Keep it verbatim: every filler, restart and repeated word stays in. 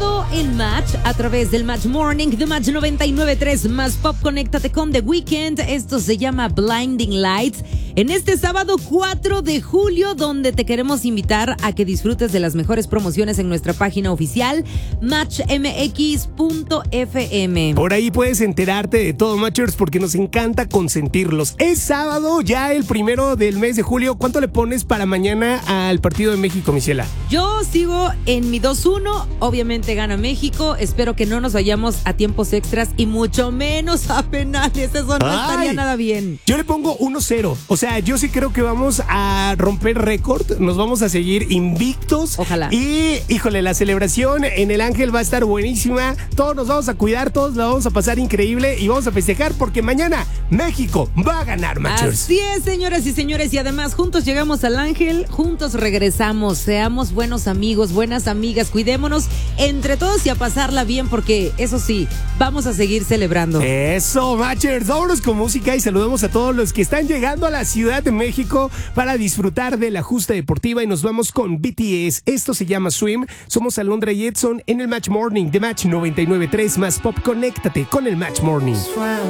sábado en Match, a través del Match Morning, The Match noventa y nueve punto tres más Pop. Conéctate con The Weeknd. Esto se llama Blinding Lights. En este sábado cuatro de julio, donde te queremos invitar a que disfrutes de las mejores promociones en nuestra página oficial, match m x punto f m. Por ahí puedes enterarte de todo, Matchers, porque nos encanta consentirlos. Es sábado, ya el primero del mes de julio. ¿Cuánto le pones para mañana al partido de México, Michela? Yo sigo en mi dos uno. Obviamente gana México. Espero que no nos vayamos a tiempos extras y mucho menos a penales. Eso no Ay, estaría nada bien. Yo le pongo uno cero. O sea, yo sí creo que vamos a romper récord. Nos vamos a seguir invictos. Ojalá. Y, híjole, la celebración en el Ángel va a estar buenísima. Todos nos vamos a cuidar, todos la vamos a pasar increíble y vamos a festejar porque mañana México va a ganar, Matchers. Así es, señoras y señores. Y además, juntos llegamos al Ángel, juntos regresamos. Seamos buenos amigos, buenas amigas. Cuidémonos entre todos y a pasarla bien, porque eso sí, vamos a seguir celebrando. Eso, Matchers. Vámonos con música y saludamos a todos los que están llegando a la Ciudad de México para disfrutar de la justa deportiva, y nos vamos con B T S. Esto se llama Swim. Somos Alondra y Edson en el Match Morning de Match noventa y nueve punto tres más Pop. Conéctate con el Match Morning.